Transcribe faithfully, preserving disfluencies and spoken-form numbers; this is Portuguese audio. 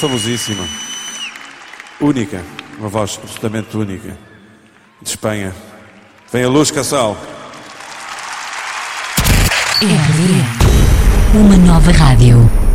famosíssima, única, uma voz absolutamente única, de Espanha. Vem a Luz Casal. R D M, uma nova rádio.